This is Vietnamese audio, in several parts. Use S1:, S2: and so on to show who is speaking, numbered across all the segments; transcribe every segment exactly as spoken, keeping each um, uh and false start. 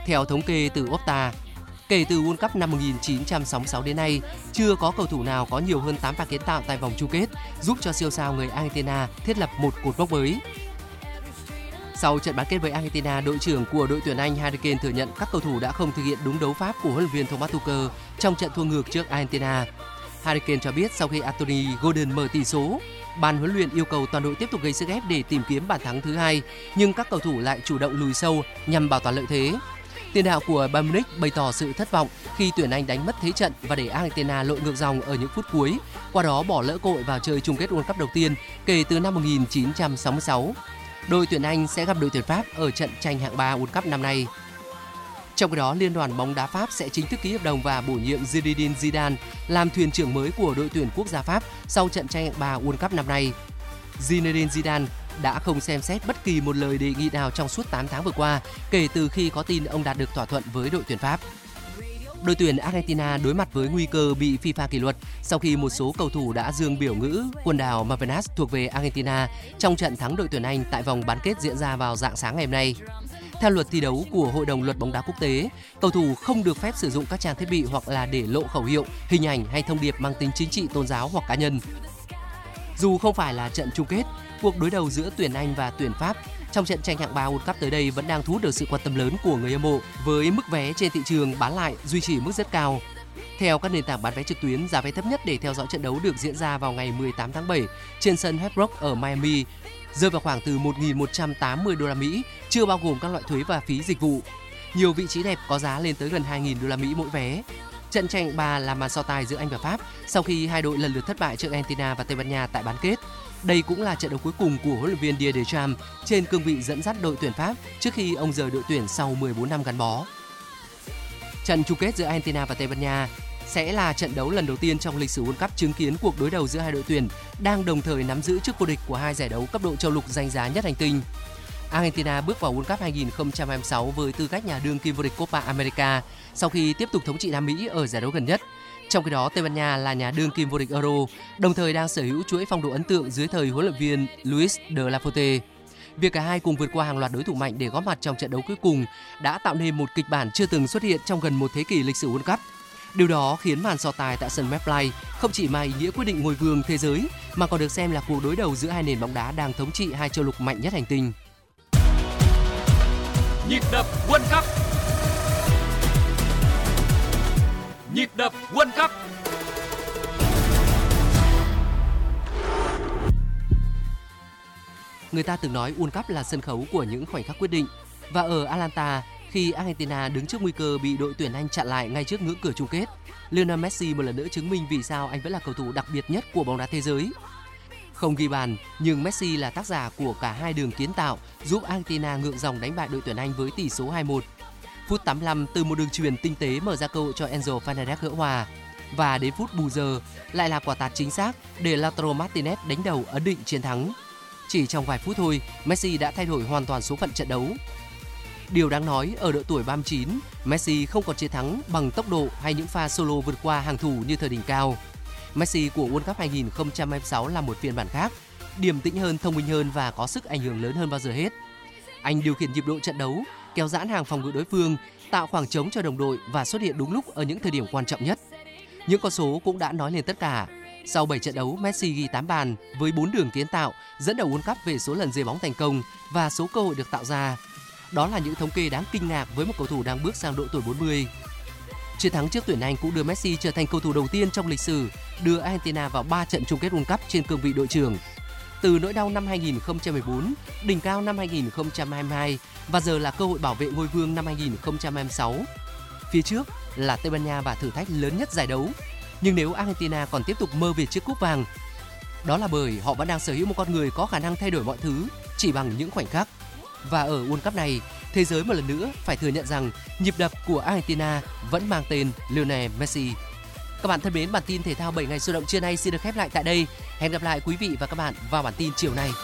S1: Theo thống kê từ Opta, kể từ World Cup năm một nghìn chín trăm sáu mươi sáu đến nay, chưa có cầu thủ nào có nhiều hơn tám pha kiến tạo tại vòng chung kết, giúp cho siêu sao người Argentina thiết lập một cột mốc mới. Sau trận bán kết với Argentina, đội trưởng của đội tuyển Anh Harry Kane thừa nhận các cầu thủ đã không thực hiện đúng đấu pháp của huấn luyện viên Thomas Tuchel trong trận thua ngược trước Argentina. Harry Kane cho biết sau khi Anthony Gordon mở tỷ số, ban huấn luyện yêu cầu toàn đội tiếp tục gây sức ép để tìm kiếm bàn thắng thứ hai, nhưng các cầu thủ lại chủ động lùi sâu nhằm bảo toàn lợi thế. Tiền đạo của Bayern Munich bày tỏ sự thất vọng khi tuyển Anh đánh mất thế trận và để Argentina lội ngược dòng ở những phút cuối, qua đó bỏ lỡ cơ hội vào chơi chung kết World Cup đầu tiên kể từ năm một nghìn chín trăm sáu mươi sáu. Đội tuyển Anh sẽ gặp đội tuyển Pháp ở trận tranh hạng ba World Cup năm nay. Trong khi đó, Liên đoàn bóng đá Pháp sẽ chính thức ký hợp đồng và bổ nhiệm Zinedine Zidane làm thuyền trưởng mới của đội tuyển quốc gia Pháp sau trận tranh hạng ba World Cup năm nay. Zinedine Zidane đã không xem xét bất kỳ một lời đề nghị nào trong suốt tám tháng vừa qua kể từ khi có tin ông đạt được thỏa thuận với đội tuyển Pháp. Đội tuyển Argentina đối mặt với nguy cơ bị FIFA kỷ luật sau khi một số cầu thủ đã dương biểu ngữ quần đảo Malvinas thuộc về Argentina trong trận thắng đội tuyển Anh tại vòng bán kết diễn ra vào rạng sáng ngày hôm nay. Theo luật thi đấu của Hội đồng luật bóng đá quốc tế, cầu thủ không được phép sử dụng các trang thiết bị hoặc là để lộ khẩu hiệu, hình ảnh hay thông điệp mang tính chính trị, tôn giáo hoặc cá nhân. Dù không phải là trận chung kết, cuộc đối đầu giữa tuyển Anh và tuyển Pháp trong trận tranh hạng ba World Cup tới đây vẫn đang thu hút được sự quan tâm lớn của người hâm mộ với mức vé trên thị trường bán lại duy trì mức rất cao. Theo các nền tảng bán vé trực tuyến, giá vé thấp nhất để theo dõi trận đấu được diễn ra vào ngày mười tám tháng bảy trên sân Hard Rock ở Miami rơi vào khoảng từ một nghìn một trăm tám mươi đô la Mỹ, chưa bao gồm các loại thuế và phí dịch vụ. Nhiều vị trí đẹp có giá lên tới gần hai nghìn đô la Mỹ mỗi vé. Trận tranh ba là màn so tài giữa Anh và Pháp sau khi hai đội lần lượt thất bại trước Argentina và Tây Ban Nha tại bán kết. Đây cũng là trận đấu cuối cùng của huấn luyện viên Didier Deschamps trên cương vị dẫn dắt đội tuyển Pháp trước khi ông rời đội tuyển sau mười bốn năm gắn bó. Trận chung kết giữa Argentina và Tây Ban Nha sẽ là trận đấu lần đầu tiên trong lịch sử World Cup chứng kiến cuộc đối đầu giữa hai đội tuyển đang đồng thời nắm giữ chức vô địch của hai giải đấu cấp độ châu lục danh giá nhất hành tinh. Argentina bước vào World Cup hai không hai sáu với tư cách nhà đương kim vô địch Copa America sau khi tiếp tục thống trị Nam Mỹ ở giải đấu gần nhất. Trong khi đó, Tây Ban Nha là nhà đương kim vô địch Euro, đồng thời đang sở hữu chuỗi phong độ ấn tượng dưới thời huấn luyện viên Luis de la Fuente. Việc cả hai cùng vượt qua hàng loạt đối thủ mạnh để góp mặt trong trận đấu cuối cùng đã tạo nên một kịch bản chưa từng xuất hiện trong gần một thế kỷ lịch sử World Cup. Điều đó khiến màn so tài tại sân MetLife không chỉ mang ý nghĩa quyết định ngôi vương thế giới mà còn được xem là cuộc đối đầu giữa hai nền bóng đá đang thống trị hai châu lục mạnh nhất hành tinh.
S2: Nhịp đập World Cup. Nhịp đập World Cup.
S1: Người ta từng nói World Cup là sân khấu của những khoảnh khắc quyết định, và ở Atlanta, khi Argentina đứng trước nguy cơ bị đội tuyển Anh chặn lại ngay trước ngưỡng cửa chung kết, Lionel Messi một lần nữa chứng minh vì sao anh vẫn là cầu thủ đặc biệt nhất của bóng đá thế giới. Không ghi bàn, nhưng Messi là tác giả của cả hai đường kiến tạo giúp Argentina ngược dòng đánh bại đội tuyển Anh với tỷ số hai một. Phút tám mươi lăm, từ một đường chuyền tinh tế mở ra cơ hội cho Enzo Fernandez gỡ hòa. Và đến phút bù giờ, lại là quả tạt chính xác để Lautaro Martinez đánh đầu ấn định chiến thắng. Chỉ trong vài phút thôi, Messi đã thay đổi hoàn toàn số phận trận đấu. Điều đáng nói, ở độ tuổi ba mươi chín, Messi không còn chiến thắng bằng tốc độ hay những pha solo vượt qua hàng thủ như thời đỉnh cao. Messi của World Cup hai không hai sáu là một phiên bản khác, điềm tĩnh hơn, thông minh hơn và có sức ảnh hưởng lớn hơn bao giờ hết. Anh điều khiển nhịp độ trận đấu, kéo giãn hàng phòng ngự đối phương, tạo khoảng trống cho đồng đội và xuất hiện đúng lúc ở những thời điểm quan trọng nhất. Những con số cũng đã nói lên tất cả. Sau bảy trận đấu, Messi ghi tám bàn với bốn đường kiến tạo, dẫn đầu World Cup về số lần giê bóng thành công và số cơ hội được tạo ra. Đó là những thống kê đáng kinh ngạc với một cầu thủ đang bước sang độ tuổi bốn mươi. Chiến thắng trước tuyển Anh cũng đưa Messi trở thành cầu thủ đầu tiên trong lịch sử đưa Argentina vào ba trận chung kết World Cup trên cương vị đội trưởng. Từ nỗi đau năm hai không một bốn, đỉnh cao năm hai không hai hai và giờ là cơ hội bảo vệ ngôi vương năm hai không hai sáu. Phía trước là Tây Ban Nha và thử thách lớn nhất giải đấu. Nhưng nếu Argentina còn tiếp tục mơ về chiếc cúp vàng, đó là bởi họ vẫn đang sở hữu một con người có khả năng thay đổi mọi thứ chỉ bằng những khoảnh khắc. Và ở World Cup này, thế giới một lần nữa phải thừa nhận rằng nhịp đập của Argentina vẫn mang tên Lionel Messi. Các bạn thân mến, bản tin thể thao bảy ngày sôi động trưa nay xin được khép lại tại đây. Hẹn gặp lại quý vị và các bạn vào bản tin chiều nay.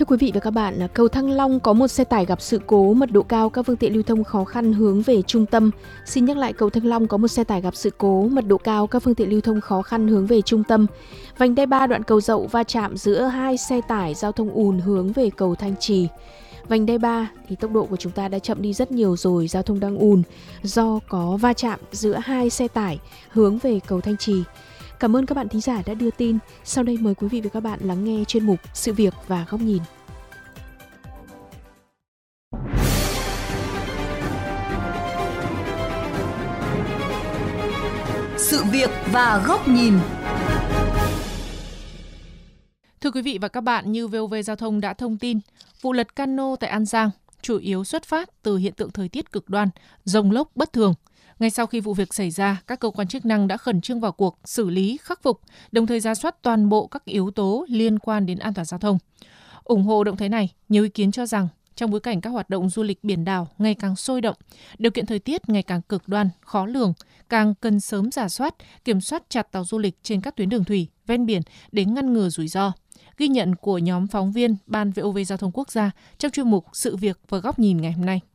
S3: Thưa quý vị và các bạn, cầu Thăng Long có một xe tải gặp sự cố, mật độ cao, các phương tiện lưu thông khó khăn hướng về trung tâm. Xin nhắc lại, cầu Thăng Long có một xe tải gặp sự cố, mật độ cao, các phương tiện lưu thông khó khăn hướng về trung tâm. Vành đai ba đoạn cầu Dậu va chạm giữa hai xe tải, giao thông ùn hướng về cầu Thanh Trì. Vành đai ba thì tốc độ của chúng ta đã chậm đi rất nhiều rồi, giao thông đang ùn do có va chạm giữa hai xe tải hướng về cầu Thanh Trì. Cảm ơn các bạn thính giả đã đưa tin. Sau đây mời quý vị và các bạn lắng nghe chuyên mục Sự việc và góc nhìn.
S4: Sự việc và góc nhìn.
S5: Thưa quý vị và các bạn, như vê o vê Giao thông đã thông tin, vụ lật cano tại An Giang chủ yếu xuất phát từ hiện tượng thời tiết cực đoan, dông lốc bất thường. Ngay sau khi vụ việc xảy ra, các cơ quan chức năng đã khẩn trương vào cuộc xử lý, khắc phục, đồng thời rà soát toàn bộ các yếu tố liên quan đến an toàn giao thông. Ủng hộ động thái này, nhiều ý kiến cho rằng trong bối cảnh các hoạt động du lịch biển đảo ngày càng sôi động, điều kiện thời tiết ngày càng cực đoan, khó lường, càng cần sớm rà soát, kiểm soát chặt tàu du lịch trên các tuyến đường thủy, ven biển để ngăn ngừa rủi ro. Ghi nhận của nhóm phóng viên Ban vê o vê Giao thông Quốc gia trong chuyên mục Sự việc và góc nhìn ngày hôm nay.